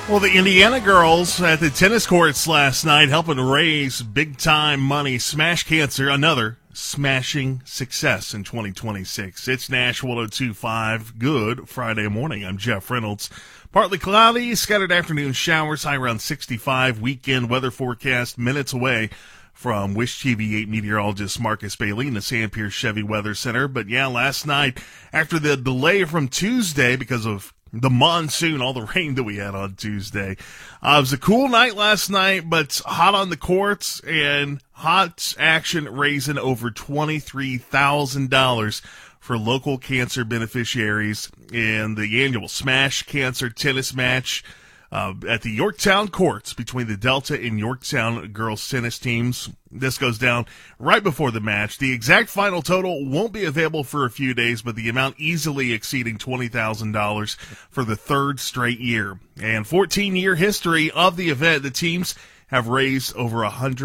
Well, the Indiana girls at the tennis courts last night helping raise big-time money. Smash Cancer, another smashing success in 2026. It's Nash 102.5. Good Friday morning. I'm Jeff Reynolds. Partly cloudy, scattered afternoon showers, high around 65. Weekend weather forecast minutes away from Wish TV 8 meteorologist Marcus Bailey in the Sandpier Chevy Weather Center. But yeah, last night, after the delay from Tuesday because of the monsoon, all the rain that we had on Tuesday. It was a cool night last night, but hot on the courts and hot action raising over $23,000 for local cancer beneficiaries in the annual Smash Cancer tennis match at the Yorktown courts between the Delta and Yorktown girls tennis teams. This goes down right before the match. The exact final total won't be available for a few days, but the amount easily exceeding $20,000 for the third straight year. And 14-year history of the event, the teams have raised over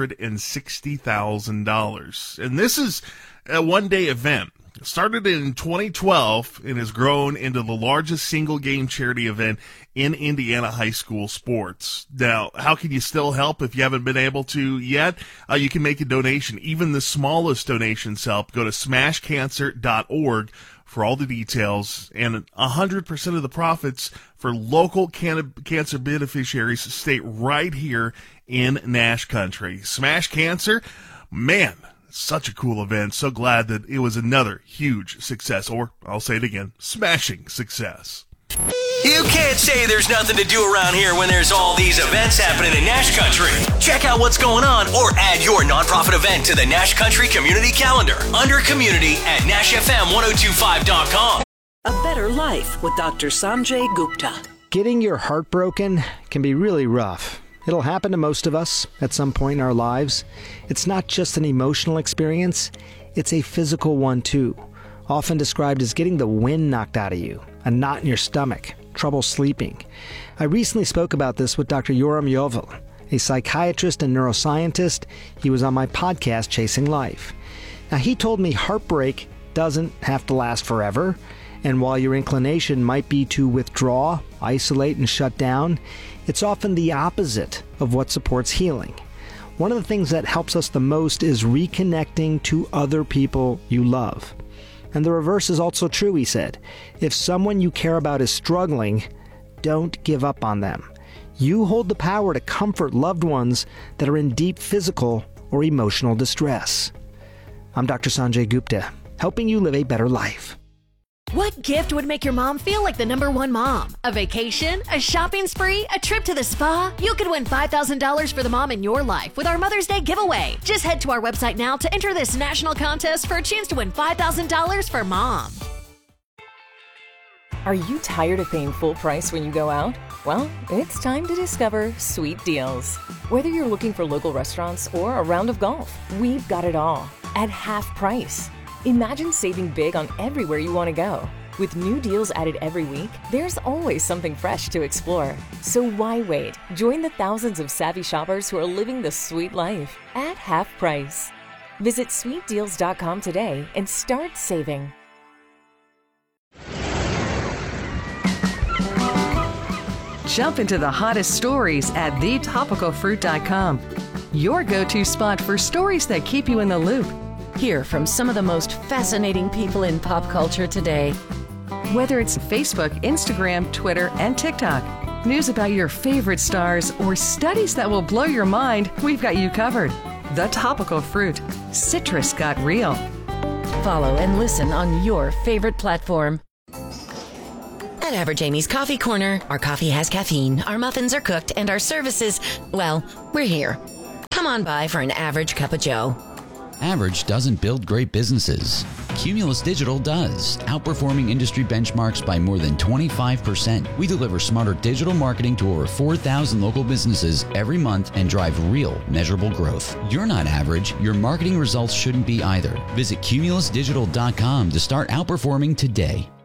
$160,000. And this is a one-day event. It started in 2012 and has grown into the largest single-game charity event in Indiana high school sports. Now, how can you still help if you haven't been able to yet? You can make a donation. Even the smallest donations help. Go to smashcancer.org for all the details, and 100% of the profits for local cancer beneficiaries stay right here in Nash Country. Smash Cancer, man, such a cool event. So glad that it was another huge success, or I'll say it again, smashing success. You can't say there's nothing to do around here when there's all these events happening in Nash Country. Check out what's going on or add your nonprofit event to the Nash Country Community Calendar under Community at NashFM1025.com. A Better Life with Dr. Sanjay Gupta. Getting your heart broken can be really rough. It'll happen to most of us at some point in our lives. It's not just an emotional experience, it's a physical one too. Often described as getting the wind knocked out of you, a knot in your stomach, trouble sleeping. I recently spoke about this with Dr. Yoram Yovel, a psychiatrist and neuroscientist. He was on my podcast, Chasing Life. Now, he told me heartbreak doesn't have to last forever, and while your inclination might be to withdraw, isolate, and shut down, it's often the opposite of what supports healing. One of the things that helps us the most is reconnecting to other people you love. And the reverse is also true, he said. If someone you care about is struggling, don't give up on them. You hold the power to comfort loved ones that are in deep physical or emotional distress. I'm Dr. Sanjay Gupta, helping you live a better life. What gift would make your mom feel like the #1 mom? A vacation? A shopping spree? A trip to the spa? You could win $5,000 for the mom in your life with our Mother's Day giveaway. Just head to our website now to enter this national contest for a chance to win $5,000 for mom. Are you tired of paying full price when you go out? Well, it's time to discover Sweet Deals. Whether you're looking for local restaurants or a round of golf, we've got it all at half price. Imagine saving big on everywhere you want to go. With new deals added every week, there's always something fresh to explore. So why wait? Join the thousands of savvy shoppers who are living the sweet life at half price. Visit sweetdeals.com today and start saving. Jump into the hottest stories at thetopicalfruit.com. Your go-to spot for stories that keep you in the loop. Hear from some of the most fascinating people in pop culture today. Whether it's Facebook, Instagram, Twitter, and TikTok, news about your favorite stars, or studies that will blow your mind, we've got you covered. The Topical Fruit. Citrus got real. Follow and listen on your favorite platform. At Average Amy's Coffee Corner, our coffee has caffeine, our muffins are cooked, and our services, well, we're here. Come on by for an average cup of joe. Average doesn't build great businesses. Cumulus Digital does, outperforming industry benchmarks by more than 25%. We deliver smarter digital marketing to over 4,000 local businesses every month and drive real, measurable growth. You're not average. Your marketing results shouldn't be either. Visit cumulusdigital.com to start outperforming today.